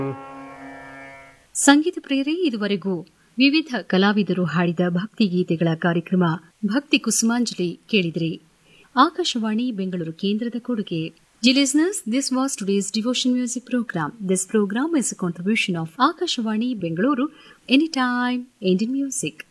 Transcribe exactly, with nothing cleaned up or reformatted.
ಸಂಗೀತ ಪ್ರಿಯರೇ, ಇದುವರೆಗೂ ವಿವಿಧ ಕಲಾವಿದರು ಹಾಡಿದ ಭಕ್ತಿಗೀತೆಗಳ ಕಾರ್ಯಕ್ರಮ ಭಕ್ತಿ ಕುಸುಮಾಂಜಲಿ ಕೇಳಿದ್ರಿ. ಆಕಾಶವಾಣಿ ಬೆಂಗಳೂರು ಕೇಂದ್ರದ ಕೊಡುಗೆ. Dear listeners, this was today's devotion music program. This program is a contribution of Akashvani Bengaluru, Anytime Indian Music.